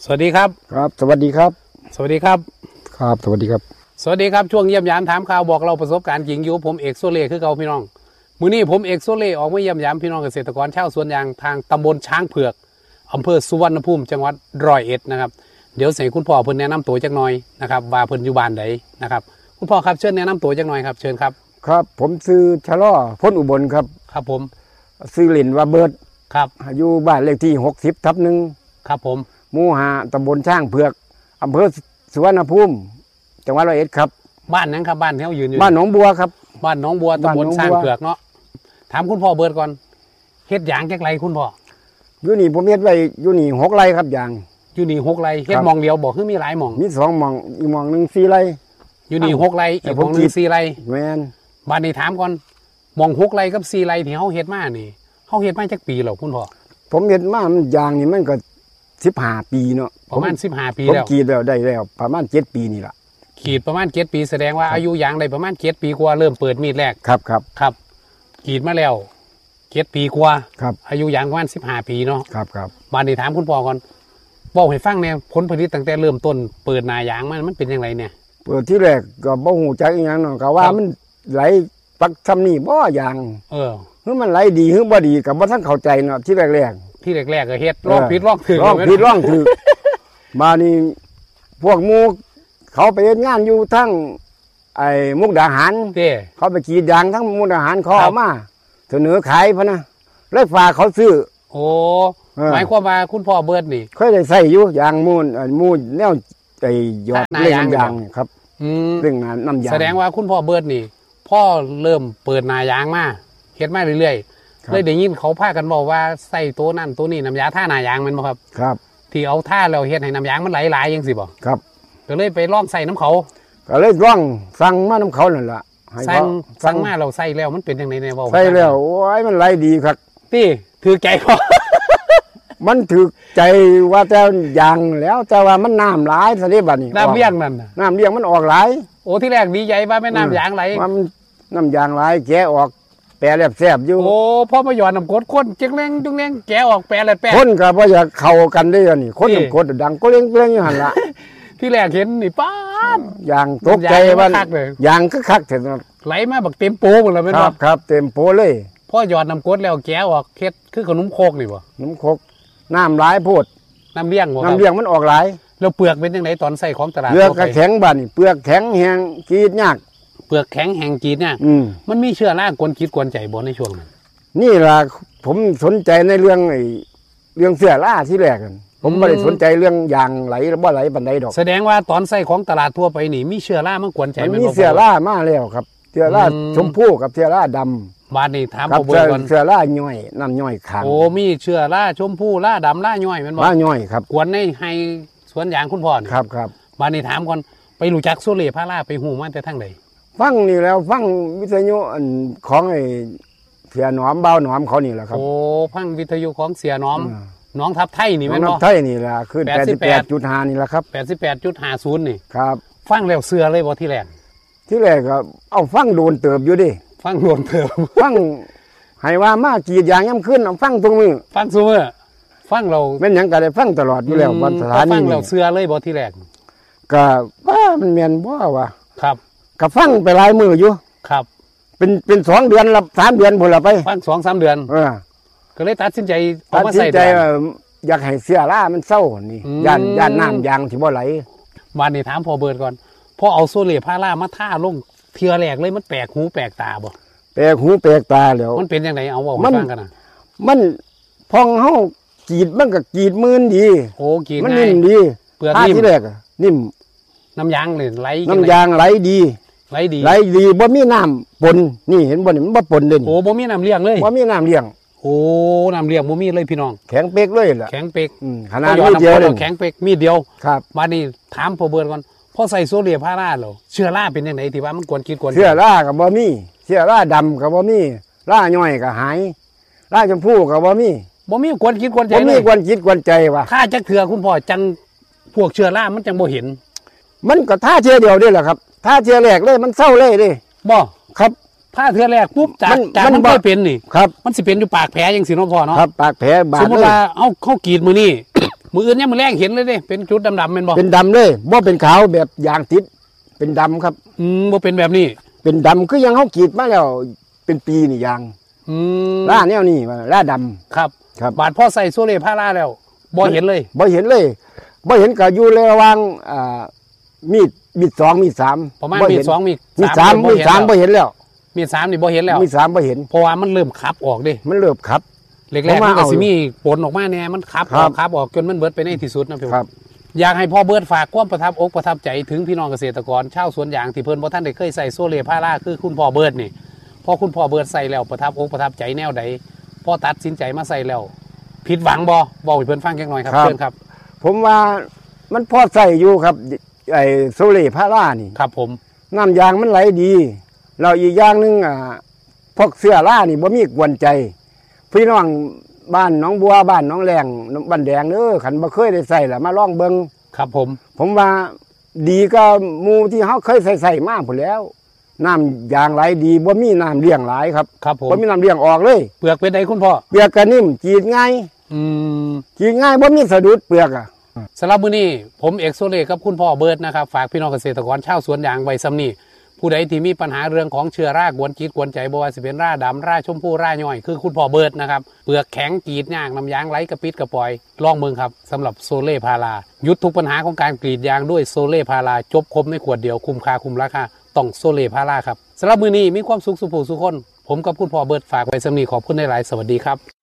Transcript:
สวัสดีครับครับสวัสดีครับสวัสดีครับครับสวัสดีครับสวัสดีครับช่วงเยี่ยมยามถามข่าวบอกเราประสบการณ์จริงอยู่ผมเอกโซเล่คือเก่าพี่น้องมื้อนี้ผมเอกโซเล่ออกมาเยี่ยมยามพี่น้องเกษตรกรชาวสวนยางทางตำบลช้างเผือกอำเภอสุวรรณภูมิจังหวัดร้อยเอ็ดนะครับเดี๋ยวเสียคุณพ่อเพิ่นแนะนำตัวจักหน่อยนะครับว่าเพิ่นอยู่บ้านใดนะครับคุณพ่อครับเชิญแนะนำตัวจักหน่อยครับเชิญครับครับผมซื้อชะล่อพ้นอุบลครับครับผมซื้อเหรียญว่าเบิร์ดครับอยู่บ้านเลขที่60/1 ครับผมหมู่5ตำบลช้างเผือกอำเภอสุวรรณภูมิจังหวัดร้อยเอ็ดครับบ้านนั้นครับบ้านที่เขายืนอยู่บ้านหนองบัวครับบ้านหนองบัวตำบลช้างเผือกเนาะถามคุณพ่อเบิร์ดก่อนเฮ็ดยางจักไรคุณพ่ออยู่นี่ผมเฮ็ดไว้อยู่นี่6 ไร่ครับยางอยู่นี่6 ไร่เฮ็ดมองเดียวบอกคือมีหลายมองมี2หม่องอีกหม่องนึง4 ไร่อยู่นี่6 ไร่อีกมองนึง4 ไร่แม่นบ้านนี้ถามก่อนมอง6 ไร่กับ4 ไร่ที่เฮาเฮ็ดมานี่เฮาเฮ็ดมาจักปีแล้วคุณพ่อผมเฮ็ดมามันยางนี่มันก็15 ปีเนาะประมาณ15 ปีแล้วผมกรีดแล้วได้แล้วประมาณ7 ปีนี่ล่ะกรีดประมาณ7 ปีแสดงว่าอายุยางได้ประมาณ7 ปีกว่าเริ่มเปิดมีดแรกครับครับครับกรีดมาแล้ว7 ปีกว่าครับอายุยางประมาณ15 ปีเนาะครับครับบ้านนี้ถามคุณพ่อก่อนบอกให้ฟังแนวผลผลิตตั้งแต่เริ่มต้นเปิดหน้ายางมันเป็นยังไงเนี่ยเปิดที่แรกก็บ่ฮู้จักอีหยังเนาะก็ว่ามันไหลปักซ้ำนี่บ่อย่างคือมันไหลดีคือบ่ดีก็บ่ทันเข้าใจเนาะที่แรกก็เฮ็ดลองผิดลองถูกลองผิดลองถูกมานี่พวกหมู่เขาไปเฮ็ดงานอยู่ทั้งไอ้มุกดาหารเขาไปกรีดยางทั้งมุกดาหารเขาเอามาเสนอขายพะนะแล้วฝากเขาซื้อโอ้หมายความว่าคุณพ่อเบิร์ดนี่เคยได้ใส่อยู่ยางมูลแนวไอ้ยอดเล่งยางครับเรื่องน้ำยางแสดงว่าคุณพ่อเบิร์ดนี่พ่อเริ่มเปิดนายางมาเฮ็ดมาเรื่อยๆเลยได้ยินเขาพากันบอกว่าใส่ตัวนั่นตัวนี้น้ำยาท่านายางมันบ่ครับครับที่เอาท่าแล้วเฮ็ดให้น้ำยางมันไหลๆจังสิบ่ครับก็เลยไปลองใส่น้ำเขาก็เลยลองสั่งมาน้ำเขานั่นล่ะสั่งมาเราใส่แล้วมันเป็นจังได๋แน่บ่ใส่แล้วโอ้ยมันไหลดีครับตี้ถือใจพ่อมันถือใจว่าแต่ยางแล้วแต่ว่ามันน้ำหลายซะเด้บัดนี้น้ำเลี้ยงนั่นน้ำเลี้ยงมันออกหลายโอ้ที่แรกดีใจว่าแม่น้ำยางไหลมันน้ำยางหลายแกะออกแปรแลบแซ่บอยู่โอ้พ่อมาหย่อนน้ำกรดคนจังแรงจังแรงแกะออกแปรแลบแปรคนก็บ่อยากเข้ากันได้นี่คนน้ำกรดดังก็เร่งๆอยู่หั่นล่ะที่แรกเห็นนี่ป๊าดยางตกใจว่ายางคึกคักเถอะไหลมาบักเต็มโปหมดเลยแม่นบ่ครับเต็มโปเลยพ่อหย่อนน้ำกรดแล้วแกะออกเฮ็ดคือขนมโคกนี่บ่ขนมโคกน้ำหลายโพดน้ำเลี้ยงบ่น้ำเลี้ยงมันออกหลายแล้วเปลือกเป็นจังไดตอนใส่ของตลาดเปลือกก็แข็งบัดนี่เปลือกแข็งแห้งกรีดยากเปลือกแข็งแห้งกรีดเนี่ยมันมีเชื้อรากวนคิดกวนใจบ่ในช่วงนั้นนี่ล่ะผมสนใจในเรื่องเสื้อราที่แรกกันผมไม่ได้สนใจเรื่องยางไหลหรือบ่ไหลบันไดดอกแสดงว่าตอนใส่ของตลาดทั่วไปนี่มีเชื้อรามันกวนใจมันมีเสื้อรามาแล้วครับเสื้อราชมพูกับเสื้อราดำบาดนี้ถามพ่อเบิร์ดก่อนเสื้อราย่อยน้ำย่อยขังโอ้มีเชื้อราชมพูราดำราย่อยแม่นบ่ราย่อยครับกวนให้สวนยางคุณพ่อนี่ครับบาดนี้ถามก่อนไปรู้จักโซเล่พาราไปฮู้มาแต่ทางใดฟังนี่แล้วฟังวิทยุของไอ้เสียหนอมเบาหนอมเขานี่แหละครับโอ้ฟังวิทยุของเสียหนอมน้องทับไทยนี่แม่นบ่น้องทับไทยนี่แหละคือ 88.5 นี่แหละครับ 88.50 นี่ครับฟังแล้วเสือเลยบ่ที่แรกก็เอาฟังโดนเติบอยู่ดิฟังโดนเติบฟังให้ว่ามากรีดยางย่ำขึ้นฟังตรงมือฟังซุมื้อฟังเราเป็นหยังก็ได้ฟังตลอดอยู่แล้วบนสถานีฟังแล้วเสือเลยบ่ที่แรกก็ว่ามันแม่นบ่วะครับก็ฟังไปหลายมื้ออยู่ครับเป็น2 เดือนละ3 เดือนพุ่นละไปฟัง 2-3 เดือนก็เลยตัดสินใจเอามาใส่อยากให้เสื้อรามันเศร้านี่ย่านน้ำยางที่บ่ไหลวันนี้ถามพ่อเบิร์ดก่อนพ่อเอาโซเล่พารามาท่าลงเทือแรกเลยมันแปลกหูแปลกตาบ่แปลกหูแปลกตาแล้วมันเป็นยังไงเอาบอกให้ฟังกันนะมันพองเฮากรีดมันก็กรีดมืนดีโอ้กรีดมันนิ่มดีเปลือกนิ่มที่แรกนิ่มน้ำยางเลยไหลน้ำยางไหลดีบ่มีน้ำปนนี่เห็นบ่นี่มันบ่ปนเลยโอ้บ่มีน้ำเลี้ยงเลยบ่มีน้ำเลี้ยงโอ้น้ำเลี้ยงบ่มีเลยพี่น้องแข็งเป๊กเลยล่ะแข็งเป๊กขนาดนี้เดียวเลยแข็งเป๊กมีเดียวครับวันนี้ถามพ่อเบิร์ดก่อนพ่อใส่โซเล่พาราแล้วเชื้อราเป็นยังไงที่ว่ามันกวนคิดกวนเชื้อราก็บ่มีเชื้อราดำก็บ่มีราย่อยก็หายราชมพูก็บ่มีกวนคิดกวนใจบ่มีกวนคิดกวนใจว่ะถ้าจักเถื่อคุณพ่อจังพวกเชื้อรามันจังบ่เห็นมันก็ท่าเชื้อเดียวนี่แหละครับท่าเชื้อแรกเลยมันเศร้าเลยดิบ่ครับถ้าเทือแรกปุ๊บจากมันไม่เป็นนี่ครับมันสิเป็นอยู่ปากแผลยังสิน้องพ่อเนาะครับปากแผลบาดสมมติว่าเอาเข้ากรีดมือนี่มืออื่นเนี่ยมือแรงเห็นเลยเด้เป็นจุดดำๆเป็นบ่เป็นดำเลยบ่เป็นขาวแบบยางติดเป็นดำครับบ่เป็นแบบนี้เป็นดำคือยังเขากรีดมาแล้วเป็นปีนี่ยางล่าแนวนี้ล่าดำครับครับบาดพ่อใส่โซเล่พาราแล้วบ่เห็นเลยบ่เห็นเลยบ่เห็นก็อยู่ระหว่างมีด2มีด3 ประมาณมีด2มีด 3บ่เห็นแล้วมีด3นี่บ่เห็นแล้วมีด3บ่เห็นเพราะว่ามันเริ่มขับออกดิมันเริ่มขับแรกๆมันก็สิมีผลออกมาแน่มันขับออกจนมันเบิดไปในที่สุดนะพี่ครับอยากให้พ่อเบิดฝากความประทับอกประทับใจถึงพี่น้องเกษตรกรชาวสวนยางที่เพิ่นบ่ทันได้เคยใส่โซเล่พาราคือคุณพ่อเบิดนี่พอคุณพ่อเบิดใส่แล้วประทับอกประทับใจแนวใดพ่อตัดสินใจมาใส่แล้วผิดหวังบ่บอกให้เพิ่นฟังจักหน่อยครับเชิญครับผมว่ามันพอใส่อยู่ครับไอ้โซเล่พารานี่ครับผมน้ำยางมันไหลดีเราอีกอย่างนึงพวกเสื้อรานี่บ่มีกวนใจพี่น้องบ้านน้องบัวบ้านน้องแรงบ้านแดงขันบ่เคยได้ใส่ละมาลองเบิ่งครับผมว่าดีก็มูที่เขาเคยใส่มากพุ่นแล้วน้ำยางไหลดีบ่มีน้ำเลี้ยงหลายครับบ่มีน้ำเลี้ยงออกเลยเปลือกเป็นไดคุณพ่อเปลือกก็นิ่มจีดง่ายจีดง่ายบ่มีสะดุดเปลือกสำหรับมื้อนี้ผมเอกโซเล่กับคุณพ่อเบิร์ดนะครับฝากพี่น้องเกษตรกรชาวสวนยางไว้ซ้ำนี้ผู้ใดที่มีปัญหาเรื่องของเชื้อรากวนจิตกวนใจบ่ว่าสิเป็นราดำราชมพูราย่อยคือคุณพ่อเบิร์ดนะครับเปลือกแข็งกรีดยากน้ำยางไหลกระปิดกระปอยลองเบิ่งครับสำหรับโซเล่พารายุดทุกปัญหาของการกรีดยางด้วยโซเล่พาราจบครบในขวดเดียวคุ้มค่าคุ้มราคาต้องโซเล่พาราครับสำหรับมื้อนี้มีความสุขสุขสุขคนผมกับคุณพ่อเบิร์ดฝากไว้ซ้ำนี้ขอบคุณหลายๆสวัสดีครับ